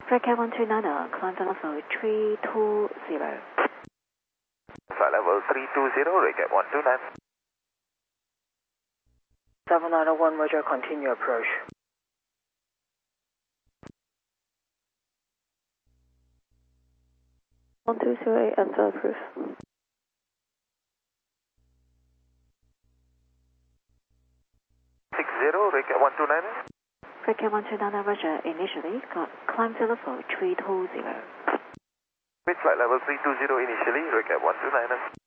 Flight 129, climb to level 320. Flight level 320, Recap 129. 791, Roger, continue approach. One two zero eight, enter approved. Recap 129. Flight 129, Roger, initially, climb to level 320. With flight level 320 initially, Recap 129.